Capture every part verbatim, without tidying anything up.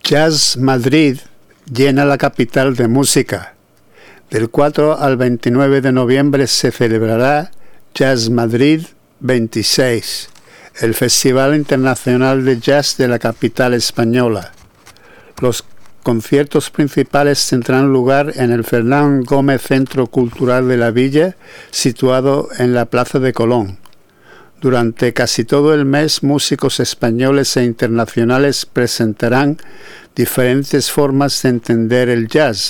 Jazz Madrid llena la capital de música. Del cuatro al veintinueve de noviembre se celebrará Jazz Madrid veintiséis, el Festival Internacional de Jazz de la capital española. Los conciertos principales tendrán lugar en el Fernán Gómez Centro Cultural de la Villa, situado en la Plaza de Colón. Durante casi todo el mes, músicos españoles e internacionales presentarán diferentes formas de entender el jazz.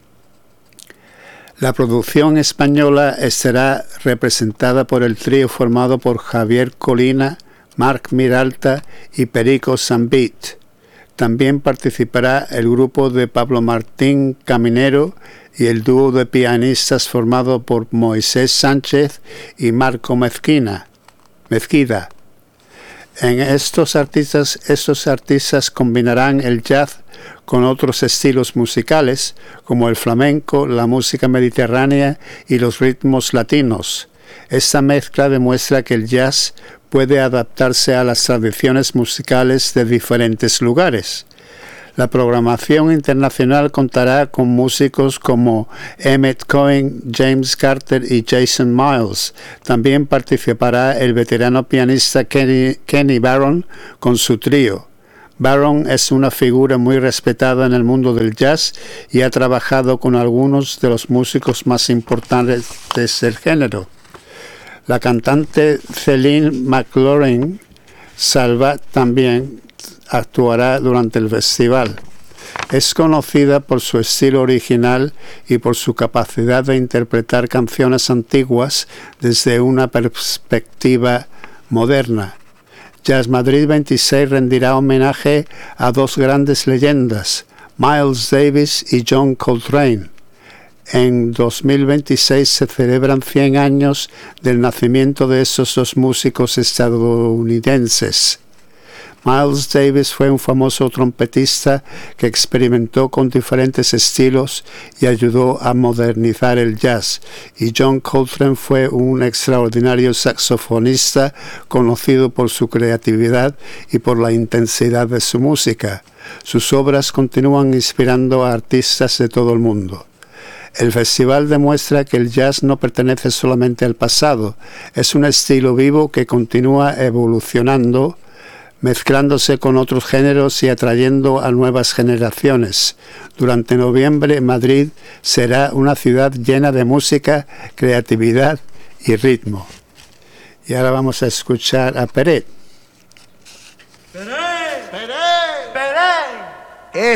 La producción española estará representada por el trío formado por Javier Colina, Marc Miralta y Perico Zambit. También participará el grupo de Pablo Martín Caminero y el dúo de pianistas formado por Moisés Sánchez y Marco Mezquina. Mezquida. En estos artistas, estos artistas combinarán el jazz con otros estilos musicales como el flamenco, la música mediterránea y los ritmos latinos. Esta mezcla demuestra que el jazz puede adaptarse a las tradiciones musicales de diferentes lugares. La programación internacional contará con músicos como Emmett Cohen, James Carter y Jason Miles. También participará el veterano pianista Kenny, Kenny Barron con su trío. Barron es una figura muy respetada en el mundo del jazz y ha trabajado con algunos de los músicos más importantes del género. La cantante Celine McLaurin Salva también actuará durante el festival. Es conocida por su estilo original y por su capacidad de interpretar canciones antiguas desde una perspectiva moderna. Jazz Madrid veintiséis rendirá homenaje a dos grandes leyendas, Miles Davis y John Coltrane. En dos mil veintiséis se celebran cien años del nacimiento de esos dos músicos estadounidenses. Miles Davis fue un famoso trompetista que experimentó con diferentes estilos y ayudó a modernizar el jazz, y John Coltrane fue un extraordinario saxofonista conocido por su creatividad y por la intensidad de su música. Sus obras continúan inspirando a artistas de todo el mundo. El festival demuestra que el jazz no pertenece solamente al pasado, es un estilo vivo que continúa evolucionando, mezclándose con otros géneros y atrayendo a nuevas generaciones. Durante noviembre, Madrid será una ciudad llena de música, creatividad y ritmo. Y ahora vamos a escuchar a Peret. ¡Peret! ¡Peret! ¡Peret!